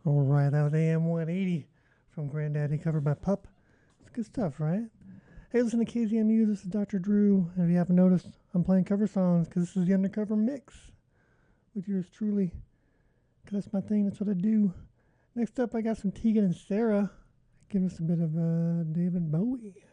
All right, that was AM 180 from Granddaddy, covered by Pup. It's good stuff, right? Hey, listen to KZMU. This is Dr. Drew. And if you haven't noticed, I'm playing cover songs because this is the Undercover Mix with yours truly. Because that's my thing. That's what I do. Next up, I got some Tegan and Sarah. Give us a bit of David Bowie.